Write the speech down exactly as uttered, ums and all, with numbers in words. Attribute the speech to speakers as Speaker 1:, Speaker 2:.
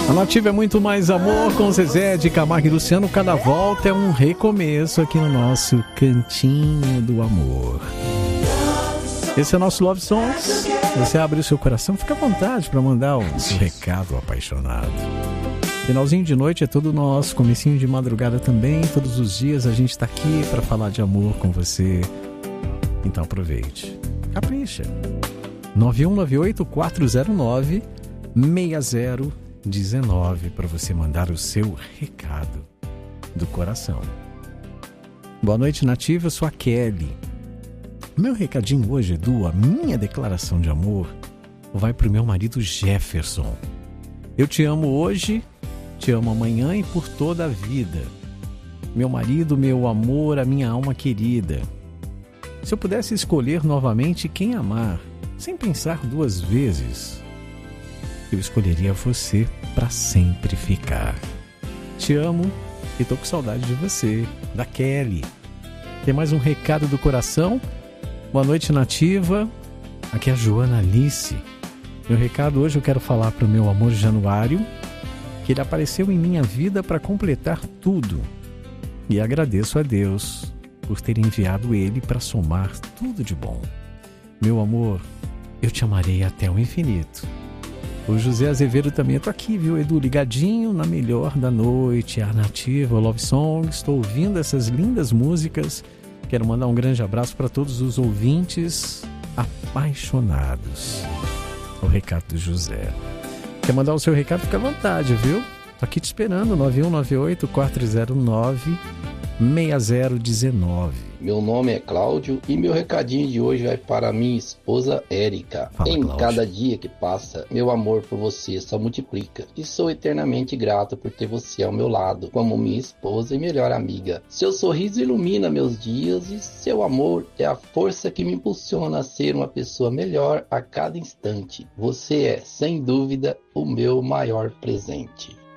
Speaker 1: A Nativa é muito mais amor com Zezé de Camargo e Luciano. Cada volta é um recomeço aqui no nosso Cantinho do Amor. Esse é o nosso Love Songs. Você abre o seu coração, fica à vontade para mandar um recado apaixonado. Finalzinho de noite é todo nosso, comecinho de madrugada também. Todos os dias a gente está aqui para falar de amor com você. Então aproveite. Capricha. nove um nove oito quatro zero nove seis zero um nove para você mandar o seu recado do coração. Boa noite, Nativa. Eu sou a Kelly. Meu recadinho hoje, Edu, a minha declaração de amor vai pro meu marido Jefferson. Eu te amo hoje, te amo amanhã e por toda a vida. Meu marido, meu amor, a minha alma querida. Se eu pudesse escolher novamente quem amar, sem pensar duas vezes, eu escolheria você para sempre ficar. Te amo e tô com saudade de você, da Kelly. Tem mais um recado do coração? Boa noite, Nativa. Aqui é a Joana Alice. Meu recado hoje eu quero falar para o meu amor Januário, que ele apareceu em minha vida para completar tudo. E agradeço a Deus por ter enviado ele para somar tudo de bom. Meu amor, eu te amarei até o infinito. O José Azevedo também. Eu tô aqui, viu, Edu? Ligadinho na melhor da noite, a Nativa Love Songs. Estou ouvindo essas lindas músicas. Quero mandar um grande abraço para todos os ouvintes apaixonados. O recado do José. Quer mandar o seu recado? Fica à vontade, viu? Tô aqui te esperando. nove um nove oito quatro zero nove seis zero um nove.
Speaker 2: Meu nome é Cláudio e meu recadinho de hoje vai para minha esposa Érica.
Speaker 1: Fala,
Speaker 2: em
Speaker 1: Cláudio.
Speaker 2: cada dia que passa, meu amor por você só multiplica. E sou eternamente grato por ter você ao meu lado, como minha esposa e melhor amiga. Seu sorriso ilumina meus dias e seu amor é a força que me impulsiona a ser uma pessoa melhor a cada instante. Você é, sem dúvida, o meu maior presente.